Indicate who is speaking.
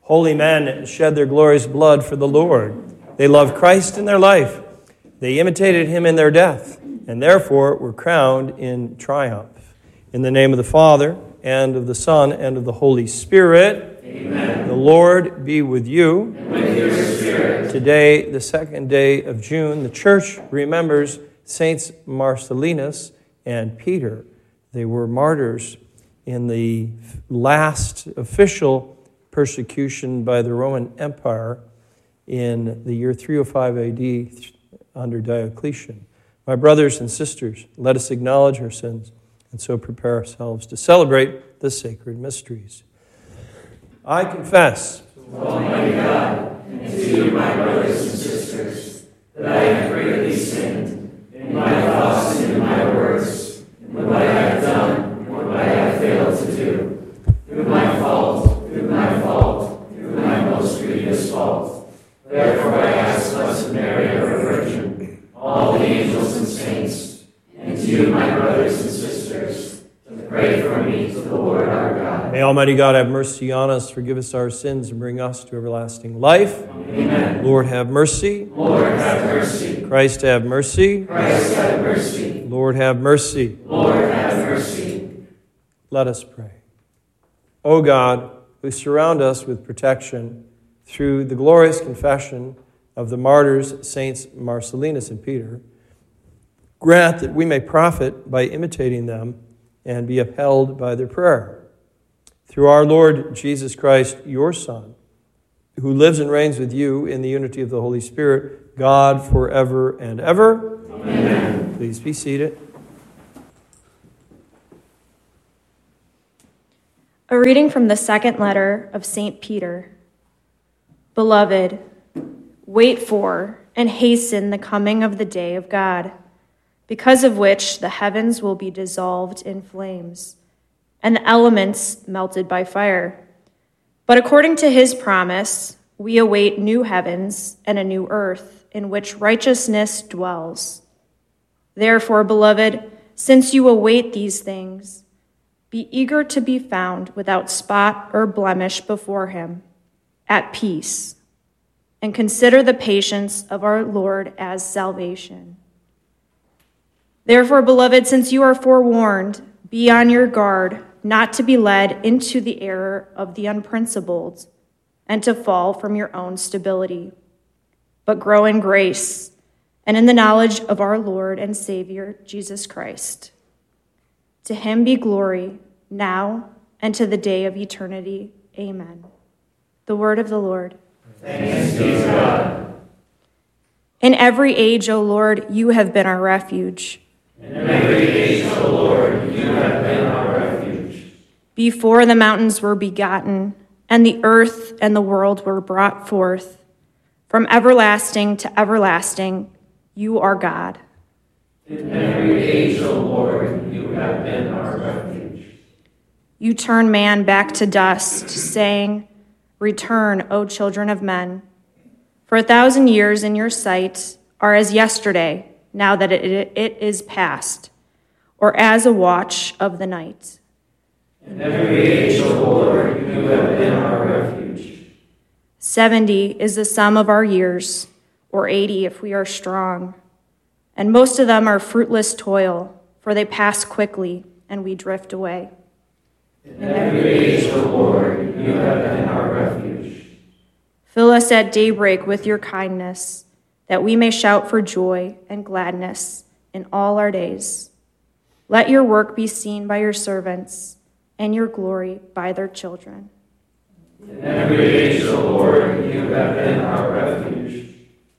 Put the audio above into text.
Speaker 1: Holy men shed their glorious blood for the Lord. They loved Christ in their life. They imitated him in their death, and therefore were crowned in triumph. In the name of the Father, and of the Son, and of the Holy Spirit.
Speaker 2: Amen.
Speaker 1: The Lord be with you.
Speaker 2: And with your spirit.
Speaker 1: Today, the second day of June, the church remembers Saints Marcellinus and Peter. They were martyrs in the last official persecution by the Roman Empire in the year 305 AD under Diocletian. My brothers and sisters, let us acknowledge our sins and so prepare ourselves to celebrate the sacred mysteries. I confess
Speaker 2: to Almighty God and to you, my brothers and sisters, that I have greatly sinned in my thoughts and in my words, in what I have done and what I have failed to do, through my fault, through my most grievous fault. Therefore I ask Blessed Mary, ever Virgin, all the angels and saints, and to you, my brothers and sisters, to pray for me to the Lord our God.
Speaker 1: May Almighty God have mercy on us, forgive us our sins, and bring us to everlasting life.
Speaker 2: Amen.
Speaker 1: Lord, have mercy.
Speaker 2: Lord, have mercy.
Speaker 1: Christ, have mercy.
Speaker 2: Christ, have mercy.
Speaker 1: Lord, have mercy.
Speaker 2: Lord, have mercy.
Speaker 1: Let us pray. O God, who surround us with protection through the glorious confession of the martyrs, Saints Marcellinus and Peter, grant that we may profit by imitating them and be upheld by their prayer. Through our Lord Jesus Christ, your Son, who lives and reigns with you in the unity of the Holy Spirit, God forever and ever.
Speaker 2: Amen.
Speaker 1: Please be seated.
Speaker 3: A reading from the second letter of St. Peter. Beloved, wait for and hasten the coming of the day of God, because of which the heavens will be dissolved in flames, and the elements melted by fire. But according to his promise, we await new heavens and a new earth in which righteousness dwells. Therefore, beloved, since you await these things, be eager to be found without spot or blemish before him, at peace, and consider the patience of our Lord as salvation. Therefore, beloved, since you are forewarned, be on your guard not to be led into the error of the unprincipled and to fall from your own stability, but grow in grace and in the knowledge of our Lord and Savior, Jesus Christ. To him be glory, now and to the day of eternity. Amen. The word of the Lord.
Speaker 2: Thanks be to God.
Speaker 3: In every age, O Lord, you have been our refuge.
Speaker 2: In every age, O Lord, you have been our refuge.
Speaker 3: Before the mountains were begotten, and the earth and the world were brought forth, from everlasting to everlasting, you are God.
Speaker 2: In every age, O Lord, you have been our refuge.
Speaker 3: You turn man back to dust, saying, Return, O children of men. For 1,000 years in your sight are as yesterday, now that it is past, or as a watch of the night.
Speaker 2: In every age, O Lord, you have been our refuge.
Speaker 3: 70 is the sum of our years, or 80 if we are strong. And most of them are fruitless toil, for they pass quickly, and we drift away.
Speaker 2: In every age, O Lord, you have been our refuge.
Speaker 3: Fill us at daybreak with your kindness, that we may shout for joy and gladness in all our days. Let your work be seen by your servants, and your glory by their children.
Speaker 2: In every age, O Lord, you have been our refuge.